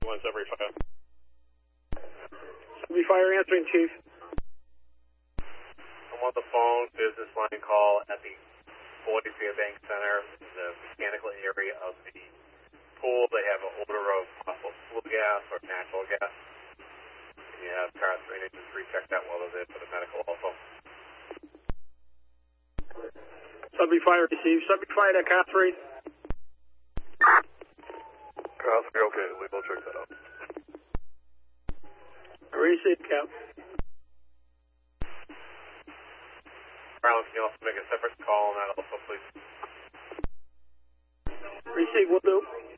1 Sudbury Fire. Sudbury Fire answering, Chief. I'm on the phone, business line call at the Boise Bank Center, the mechanical area of the pool. They have an odor of possible flue gas or natural gas. And you have car 3 and engine 3 check that while they're there for the medical also. Sudbury Fire received. Sudbury Fire to car 3. Car 3, okay, we'll check that out. Received, Cap. Carlin, can you also make a separate call on that also, please? Received, will do.